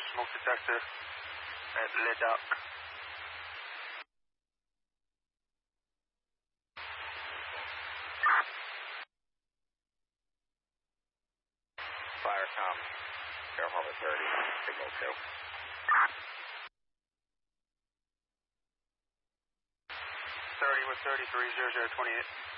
smoke detector at Le Doc. Firecom, Air Harbor 30, signal 2. 30 with 33, 0028.